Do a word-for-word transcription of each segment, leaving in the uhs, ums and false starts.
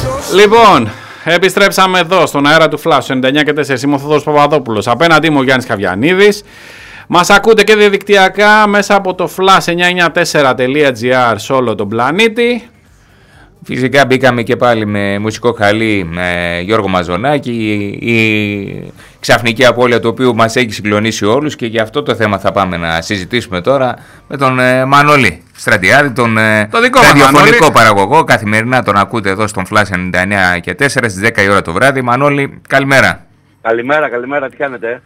Λοιπόν, επιστρέψαμε εδώ στον αέρα του Flash ενενήντα εννιά και τέσσερα. Είμαι ο Θόδωρος Παπαδόπουλος. Απέναντί μου ο Γιάννης Χαβιανίδης. Μας ακούτε και διαδικτυακά μέσα από το flash εννιακόσια ενενήντα τέσσερα τελεία τζι άρ σε όλο τον πλανήτη. Φυσικά μπήκαμε και πάλι με μουσικό χαλί με Γιώργο Μαζονάκη, η ξαφνική απώλεια του οποίου μας έχει συγκλονίσει όλους, και για αυτό το θέμα θα πάμε να συζητήσουμε τώρα με τον ε, Μανώλη Στρατιάδη, τον το ραδιοφωνικό παραγωγό. Καθημερινά τον ακούτε εδώ στον Flash ενενήντα εννιά και τέσσερα στις δέκα η ώρα το βράδυ. Μανώλη, καλημέρα. Καλημέρα, καλημέρα, τι κάνετε?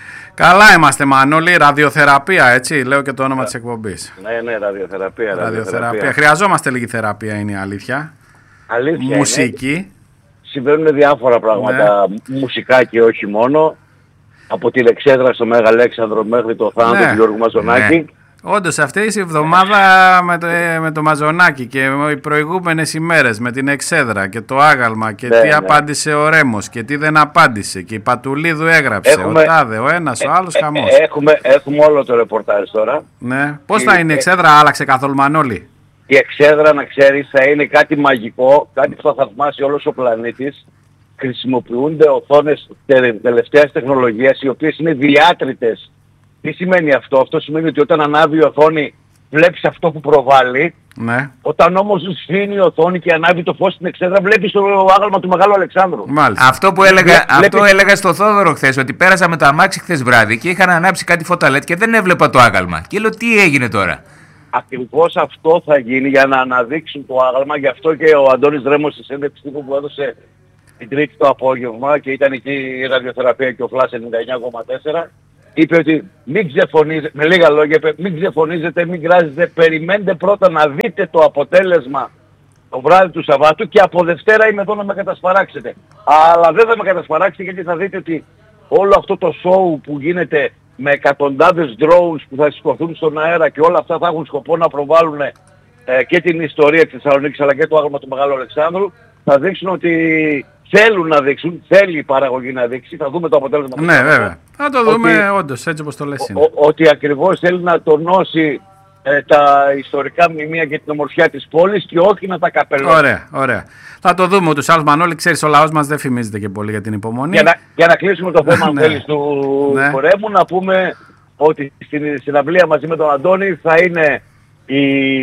Καλά είμαστε, Μανώλη. Ραδιοθεραπεία, έτσι λέω και το όνομα yeah. της εκπομπής. Ναι, ναι, ραδιοθεραπεία, ραδιοθεραπεία. ραδιοθεραπεία. Χρειαζόμαστε λίγη θεραπεία, είναι η αλήθεια. Αλήθεια. Μουσική. Είναι. Συμβαίνουν διάφορα πράγματα, ναι. Μουσικά και όχι μόνο. Από την Εξέδρα στο Μέγα Αλέξανδρο μέχρι το θάνατο ναι. του Γιώργου Μαζονάκη. Ναι. Όντως αυτή η εβδομάδα με το, με το Μαζονάκη και οι προηγούμενες ημέρες με την Εξέδρα και το άγαλμα και ναι, τι ναι. απάντησε ο Ρέμος και τι δεν απάντησε και η Πατουλίδου έγραψε, έχουμε, ο τάδε, ο ένας, ο άλλος, χαμός. Έχουμε, έχουμε όλο το ρεπορτάζ τώρα. Ναι. Πώς θα είναι η Εξέδρα, άλλαξε καθόλου, Μανώλη? Η Εξέδρα, να ξέρεις, θα είναι κάτι μαγικό, κάτι που θα θαυμάσει όλος ο πλανήτης. Χρησιμοποιούνται οθόνες τελευταίας τεχνολογίας, οι οποίες είναι διάτριτες. Τι σημαίνει αυτό? Αυτό σημαίνει ότι όταν ανάβει η οθόνη βλέπεις αυτό που προβάλλει. Ναι. Όταν όμως σβήνει η οθόνη και ανάβει το φως στην Εξέδρα βλέπεις το άγαλμα του Μεγάλου Αλεξάνδρου. Μάλιστα. Αυτό που έλεγα, Βλέ, αυτό βλέπεις... έλεγα στο Θόδωρο χθες, ότι πέρασα με το αμάξι χθες βράδυ και είχαν ανάψει κάτι φωταλέτ και δεν έβλεπα το άγαλμα. Και λέω τι έγινε τώρα? Ακριβώς αυτό θα γίνει για να αναδείξουν το άγαλμα. Γι' αυτό και ο Αντώνης Ρέμος στη συνέντευξη που έδωσε την Τρίτη το απόγευμα και ήταν εκεί η ραδιοθεραπεία και ο Flash ενενήντα εννιά κόμμα τέσσερα. Είπε ότι μην ξεφωνίζετε, με λίγα λόγια είπε, μην ξεφωνίζετε, μην κράζετε, περιμένετε πρώτα να δείτε το αποτέλεσμα το βράδυ του Σαββάτου και από Δευτέρα είμαι εδώ να με κατασπαράξετε. Αλλά δεν θα με κατασπαράξετε, γιατί θα δείτε ότι όλο αυτό το show που γίνεται με εκατοντάδες drones που θα σηκωθούν στον αέρα και όλα αυτά θα έχουν σκοπό να προβάλλουν ε, και την ιστορία της Θεσσαλονίκης αλλά και το άγαλμα του Μεγάλου Αλεξάνδρου, θα δείξουν ότι θέλουν να δείξουν, θέλει η παραγωγή να δείξει, θα δούμε το αποτέλεσμα. Ναι, βέβαια. Θα το δούμε όντως, έτσι όπως το λες είναι. Ο, ότι ακριβώς θέλει να τονώσει ε, τα ιστορικά μνημεία και την ομορφιά της πόλης και όχι να τα καπελώσει. Ωραία, ωραία. Θα το δούμε ούτως άλλως, Μανώλη, ξέρεις, ο λαός μας δεν φημίζεται και πολύ για την υπομονή. Για να, για να κλείσουμε το θέμα, αν θέλεις, του ναι. Κορέμου, να πούμε ότι στην συναυλία μαζί με τον Αντώνη θα είναι η,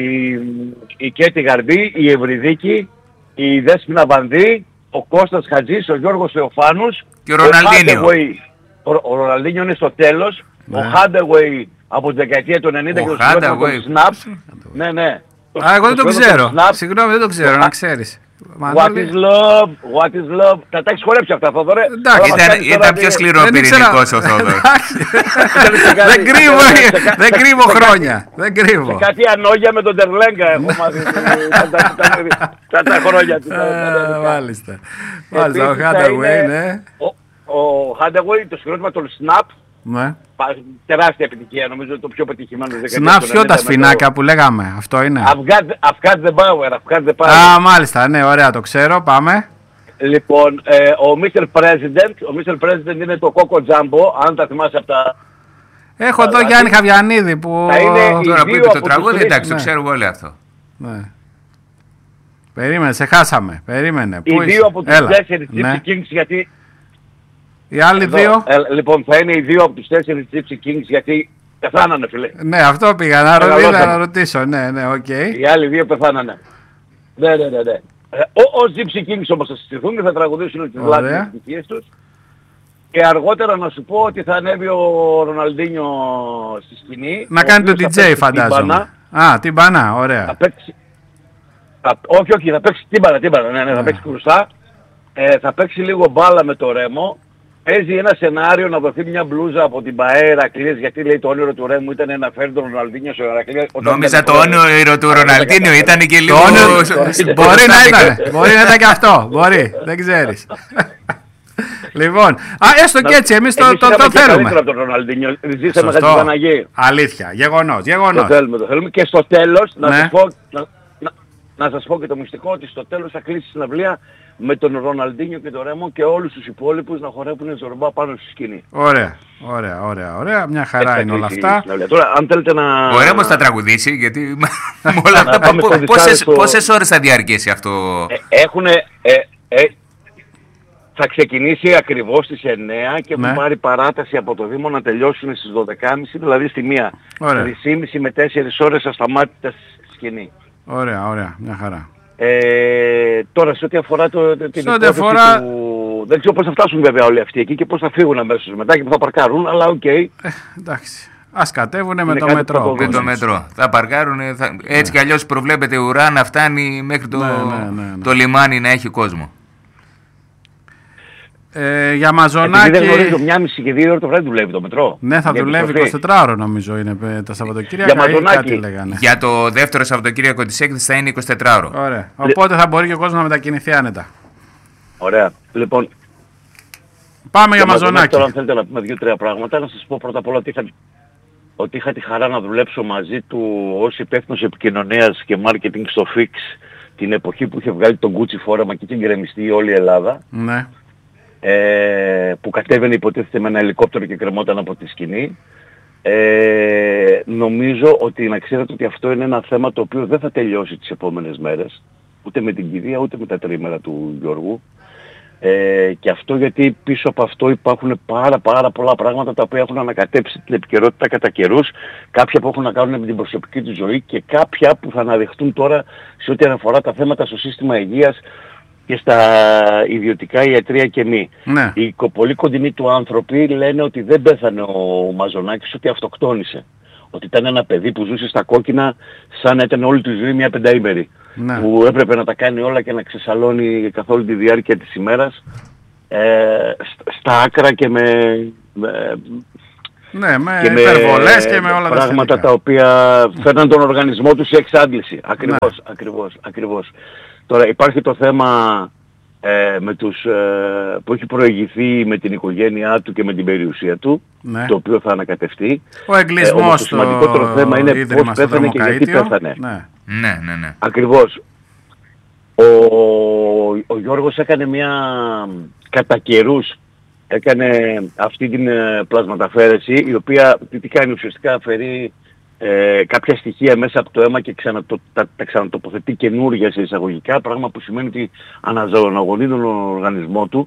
η Κέτη Γαρμπή, η Ευρυδίκη, η Δέσποινα Βανδύ, ο Κώστας Χατζής, ο Γιώργος Θεοφάνους και ο Ροναλντίνιο. Ο, ο Ροναλντίνιο είναι στο τέλος. Ναι. Ο Hardaway από τη δεκαετία του ενενήντα και το συγκρότημα των Snaps. Ναι, ναι. Α, εγώ δεν το ξέρω. Συγγνώμη, δεν το ξέρω, να ξέρεις. What is love, what is love. Τα τα έχεις χορέψει αυτά, Θόδωρε. Εντάξει, ήταν, ήταν πιο σκληρό πυρηνικός ο Θόδωρος. Δεν κρύβω χρόνια. Δεν κρύβω. Σε κάτι ανόγια με τον Τερλέγκα έχω μάθει τα χρόνια του. Μάλιστα. Μάλιστα, ο Hardaway, ναι. Ο Hardaway, το συγκρότημα των Snap. Ναι. Τεράστια επιτυχία, νομίζω το πιο πετυχημένο. Snap, ποιο τα σφινάκια που λέγαμε, αυτό είναι. I've got the power, I've got the power. Α, μάλιστα, ναι, ωραία, το ξέρω, πάμε. Λοιπόν, ε, ο μίστερ President, ο μίστερ President είναι το Coco Jumbo, αν τα θυμάσαι από τα... Έχω εδώ Γιάννη Χαβιανίδη που... Θα είναι τώρα που είπε το τραγούδι, εντάξει, το ξέρουμε όλοι αυτό. Ναι. Περίμενε, σε χάσαμε, περίμενε. Οι δύο από τους τέσσερις Gypsy Kings, γιατί... Οι άλλοι Εδώ, δύο. Ε, λοιπόν, θα είναι οι δύο από τους τέσσερις Gypsy Kings, γιατί πεθάνανε, φίλε. Ναι, αυτό πήγα να, ρω... να ρωτήσω. Ναι, ναι, οκ. Okay. Οι άλλοι δύο πεθάνανε. Ναι, ναι, ναι. ναι. Ε, Ως Gypsy Kings όμως θα συστηθούν και θα τραγουδήσουν τις λάθος επιτυχίες τους. Και αργότερα να σου πω ότι θα ανέβει ο Ροναλντίνιο στη σκηνή. Να κάνει το ντι τζέι, φαντάζομαι. Α, τύμπανα, ωραία. Θα παίξει... θα... Όχι, όχι, θα παίξει τύμπανα, τύμπανα. Ναι, ναι, θα παίξει κρουστά. Ε, θα παίξει λίγο μπάλα με το Ρέμο. Παίζει ένα σενάριο να δοθεί μια μπλούζα από την ΠΑΕ Ηρακλείας, γιατί λέει το όνειρο του Ρέμου ήταν να φέρει τον Ροναλντίνιο στο Ηρακλείας. Νόμιζα το όνειρο του Ροναλντίνιο ήταν και λίγο... Μπορεί να ήταν, μπορεί να ήταν και αυτό, μπορεί, δεν ξέρεις. Λοιπόν, α, έστω και έτσι, εμείς το θέλουμε. Από τον Ροναλντίνιο, ζήσαμε κάτι Παναγία. Αλήθεια, γεγονός, γεγονός. Το θέλουμε, το θέλουμε. Και στο τέλος, να σου πω... να σας πω και το μυστικό ότι στο τέλος θα κλείσει η συναυλία με τον Ροναλντίνιο και τον Ρέμο και όλους τους υπόλοιπους να χορεύουν ζορμπά πάνω στη σκηνή. Ωραία, ωραία, ωραία, ωραία. Μια χαρά έτσι είναι όλα αυτά. Τώρα, αν θέλετε να... Ο Ρέμος θα τραγουδήσει, γιατί με όλα αυτά πόσες, στο... πόσες ώρες θα διαρκέσει αυτό? Ε, έχουνε... Ε, ε, θα ξεκινήσει ακριβώς στις εννιά και ναι. έχουν πάρει παράταση από το Δήμο να τελειώσουν στις δώδεκα και μισή, δηλαδή στη μία. τρεις και μισή με τέσσερις ώρες ασταμάτητα στη σκηνή. Ωραία, ωραία, μια χαρά. Ε, τώρα σε ό,τι αφορά το, την υπόθεση αφορά... του... Δεν ξέρω πώς θα φτάσουν βέβαια όλοι αυτοί εκεί και πώς θα φύγουν αμέσως μετά και που θα παρκάρουν, αλλά οκ. Okay. Ε, εντάξει. Ας κατέβουνε με το μετρό. Με το μετρό. Θα παρκάρουν, θα... έτσι κι αλλιώς προβλέπεται ουρά να φτάνει μέχρι το, ναι, ναι, ναι, ναι. το λιμάνι να έχει κόσμο. Ε, για Μαζονάκη... Επειδή δεν γνωρίζω, μια μισή και δύο ώρα το βράδυ δουλεύει το μετρό. Ναι, θα δουλεύει εικοσιτετράωρο νομίζω είναι τα Σαββατοκύριακα. Για Μαζονάκη. Για το δεύτερο Σαββατοκύριακο της έκθεσης θα είναι εικοσιτετράωρο. Ωραία. Οπότε θα μπορεί και ο κόσμος να μετακινηθεί άνετα. Ωραία. Λοιπόν, πάμε για, για Μαζονάκη. Τώρα αν θέλετε να πούμε δύο-τρία πράγματα, να σας πω πρώτα απ' όλα ότι είχα, ότι είχα τη χαρά να δουλέψω μαζί του ως υπεύθυνος επικοινωνίας και marketing στο Fix την εποχή που είχε βγάλει τον Gucci φόρεμα και είχε γκρεμιστεί όλη η Ελλάδα. Ναι. Ε, που κατέβαινε υποτίθεται με ένα ελικόπτερο και κρεμόταν από τη σκηνή. Ε, νομίζω ότι να ξέρετε ότι αυτό είναι ένα θέμα το οποίο δεν θα τελειώσει τις επόμενες μέρες, ούτε με την κηδεία ούτε με τα τρίμερα του Γιώργου. Ε, και αυτό γιατί πίσω από αυτό υπάρχουν πάρα πάρα πολλά πράγματα τα οποία έχουν ανακατέψει την επικαιρότητα κατά καιρούς, κάποια που έχουν να κάνουν με την προσωπική του ζωή και κάποια που θα αναδειχθούν τώρα σε ό,τι αφορά τα θέματα στο σύστημα υγείας και στα ιδιωτικά ιατρεία και μη. Ναι. Οι πολύ κοντινοί του άνθρωποι λένε ότι δεν πέθανε ο Μαζονάκης, ότι αυτοκτόνησε. Ότι ήταν ένα παιδί που ζούσε στα κόκκινα σαν να ήταν όλη του ζωή μια πενταήμερη. Ναι. Που έπρεπε να τα κάνει όλα και να ξεσαλώνει καθ' όλη τη διάρκεια της ημέρας ε, στα άκρα και με... με ναι, με υπερβολές και, και με όλα τα πράγματα τα οποία φέρναν τον οργανισμό του σε εξάντληση. Ακριβώς, ναι. ακριβώς, ακριβώς. Τώρα υπάρχει το θέμα ε, με τους, ε, που έχει προηγηθεί με την οικογένειά του και με την περιουσία του, ναι. το οποίο θα ανακατευτεί. Ο εγκλισμός ε, το σημαντικότερο θέμα είναι πώς πέθανε και γιατί πέθανε. Ναι, ναι, ναι. ναι. Ακριβώς. Ο, ο Γιώργος έκανε μια κατά καιρούς, έκανε αυτή την ε, πλασματαφέρεση, η οποία τι κάνει ουσιαστικά αφαιρεί Ε, κάποια στοιχεία μέσα από το αίμα και ξανατο, τα, τα ξανατοποθετεί καινούργια σε εισαγωγικά, πράγμα που σημαίνει ότι αναζωογονεί τον οργανισμό του.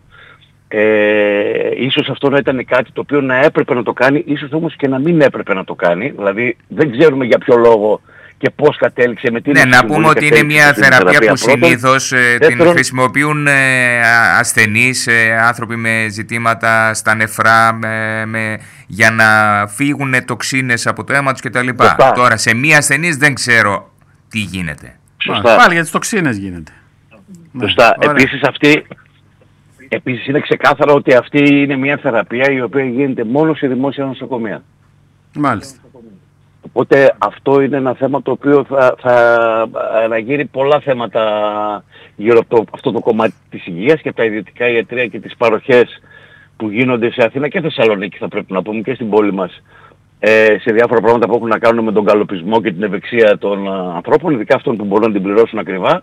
Ε, ίσως αυτό να ήταν κάτι το οποίο να έπρεπε να το κάνει, ίσως όμως και να μην έπρεπε να το κάνει. Δηλαδή δεν ξέρουμε για ποιο λόγο και πώς κατέληξε με την... Ναι, να πούμε ότι είναι μια θεραπεία που συνήθως ε, την χρησιμοποιούν ε, ασθενείς, ε, άνθρωποι με ζητήματα στα νεφρά, με, με, για να φύγουν τοξίνες από το αίμα τους κτλ. Τώρα σε μία ασθενής δεν ξέρω τι γίνεται. Σωστά. Πάλι για τις τοξίνες γίνεται. Σωστά. Ναι, επίσης αυτή... Επίσης είναι ξεκάθαρο ότι αυτή είναι μια θεραπεία η οποία γίνεται μόνο σε δημόσια νοσοκομεία. Μάλιστα. Οπότε αυτό είναι ένα θέμα το οποίο θα, θα αναγείρει πολλά θέματα γύρω από το, αυτό το κομμάτι της υγείας και τα ιδιωτικά ιατρεία και τις παροχές που γίνονται σε Αθήνα και Θεσσαλονίκη, θα πρέπει να πούμε, και στην πόλη μας, ε, σε διάφορα πράγματα που έχουν να κάνουν με τον καλοπισμό και την ευεξία των α, ανθρώπων, ειδικά αυτών που μπορούν να την πληρώσουν ακριβά.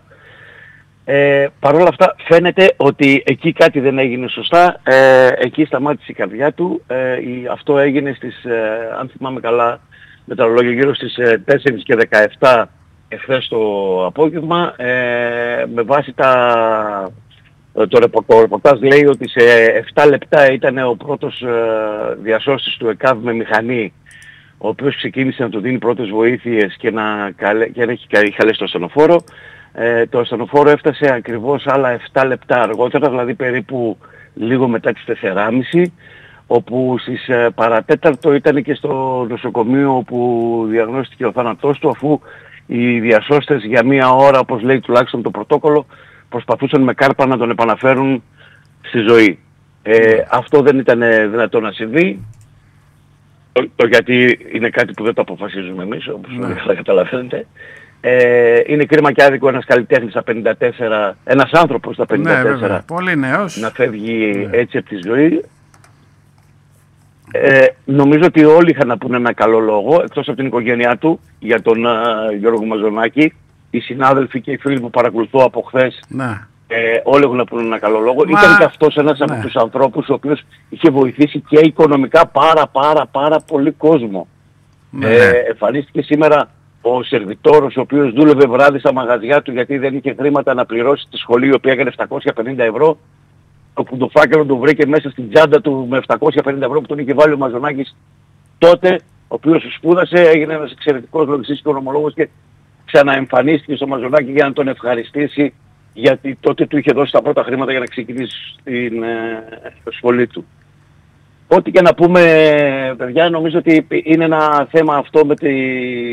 Ε, Παρ' όλα αυτά φαίνεται ότι εκεί κάτι δεν έγινε σωστά, ε, εκεί σταμάτησε η καρδιά του, ε, η, αυτό έγινε στις, ε, αν θυμάμαι καλά, με τα λόγια γύρω στις τέσσερις και δεκαεπτά εχθές το απόγευμα, ε, με βάση τα, το ρεπορτάζ λέει ότι σε επτά λεπτά ήταν ο πρώτος ε, διασώστης του ΕΚΑΒ με μηχανή, ο οποίος ξεκίνησε να του δίνει πρώτες βοήθειες και να, καλέ, και να έχει καλέσει το ασθενοφόρο. Ε, το ασθενοφόρο έφτασε ακριβώς άλλα επτά λεπτά αργότερα, δηλαδή περίπου λίγο μετά τις τέσσερις και μισή, όπου στις ε, παρατέταρτο ήταν και στο νοσοκομείο όπου διαγνώστηκε ο θάνατός του, αφού οι διασώστες για μία ώρα, όπως λέει τουλάχιστον το πρωτόκολλο, προσπαθούσαν με κάρπα να τον επαναφέρουν στη ζωή. Ε, αυτό δεν ήταν δυνατό να συμβεί, το, το γιατί είναι κάτι που δεν το αποφασίζουμε εμείς, όπως mm. θα καταλαβαίνετε. Ε, είναι κρίμα και άδικο ένας καλλιτέχνης στα πενήντα τέσσερα, ένας άνθρωπος στα πενήντα τέσσερα, ναι, πολύ νέος, να φεύγει ναι. έτσι από τη ζωή. Ε, νομίζω ότι όλοι είχαν να πούνε ένα καλό λόγο, εκτός από την οικογένειά του, για τον uh, Γιώργο Μαζονάκη, οι συνάδελφοι και οι φίλοι που παρακολουθώ από χθες, Ναι. ε, όλοι έχουν να πούνε ένα καλό λόγο. Μα... Ήταν και αυτός ένας ναι. από τους ανθρώπους ο οποίος είχε βοηθήσει και οικονομικά πάρα πάρα πάρα πολύ κόσμο. Ναι. Ε, εμφανίστηκε σήμερα ο σερβιτόρος ο οποίος δούλευε βράδυ στα μαγαζιά του γιατί δεν είχε χρήματα να πληρώσει τη σχολή η οποία έκανε επτακόσια πενήντα ευρώ. Το κουντοφάκελο του βρήκε μέσα στην τσάντα του με επτακόσια πενήντα ευρώ που τον είχε βάλει ο Μαζονάκης τότε, ο οποίος σπούδασε, έγινε ένας εξαιρετικός λογιστής και οικονομολόγος και ξαναεμφανίστηκε στο Μαζονάκη για να τον ευχαριστήσει γιατί τότε του είχε δώσει τα πρώτα χρήματα για να ξεκινήσει στην ε, σχολή του. Ό,τι και να πούμε, παιδιά, νομίζω ότι είναι ένα θέμα αυτό με, τη,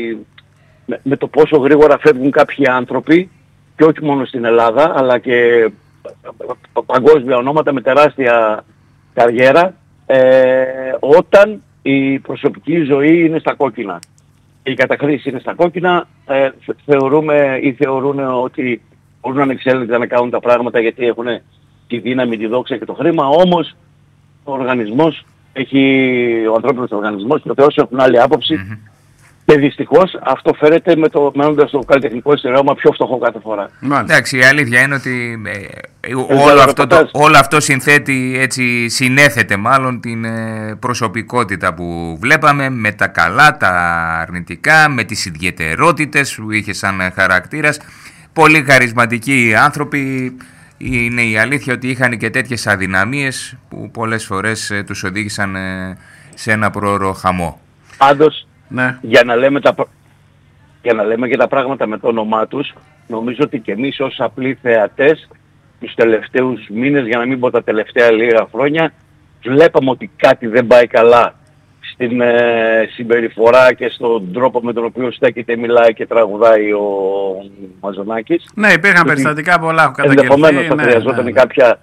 με, με το πόσο γρήγορα φεύγουν κάποιοι άνθρωποι και όχι μόνο στην Ελλάδα αλλά και παγκόσμια ονόματα με τεράστια καριέρα ε, όταν η προσωπική ζωή είναι στα κόκκινα. Η καταχρήση είναι στα κόκκινα, ε, θεωρούμε ή θεωρούν ότι μπορούν ανεξέλεγκτα να κάνουν τα πράγματα γιατί έχουν τη δύναμη, τη δόξα και το χρήμα, όμως ο οργανισμός έχει, ο ανθρώπινος οργανισμός και ο Θεός έχουν άλλη άποψη mm-hmm. και δυστυχώς αυτό φέρεται με το, μένοντας το καλλιτεχνικό στερεώμα πιο φτωχό κάθε φορά. Εντάξει, η αλήθεια είναι ότι ε, όλο, αυτό το, όλο αυτό συνθέτει, έτσι συνέθετε μάλλον την ε, προσωπικότητα που βλέπαμε με τα καλά, τα αρνητικά, με τις ιδιαιτερότητες που είχε σαν χαρακτήρας. Πολύ χαρισματικοί άνθρωποι. Είναι η αλήθεια ότι είχαν και τέτοιες αδυναμίες που πολλές φορές ε, τους οδήγησαν ε, σε ένα πρόωρο χαμό. Πάντως, ναι. για, να λέμε τα, για να λέμε και τα πράγματα με το όνομά τους, νομίζω ότι και εμείς ως απλοί θεατές τους τελευταίους μήνες, για να μην πω τα τελευταία λίγα χρόνια, βλέπαμε ότι κάτι δεν πάει καλά στην ε, συμπεριφορά και στον τρόπο με τον οποίο στέκεται, μιλάει και τραγουδάει ο Μαζονάκης. Ναι, υπήρχαν περιστατικά πολλά που καταγγελθεί. Ενδεχομένως θα ναι, χρειαζόταν ναι, ναι. κάποια...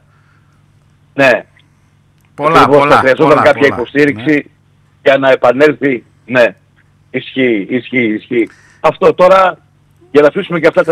Ναι, πολλά, πολλά, θα χρειαζόταν πολλά, κάποια πολλά, υποστήριξη ναι. για να επανέλθει. Ναι, ισχύει, ισχύει, ισχύει. Αυτό τώρα, για να αφήσουμε και αυτά τα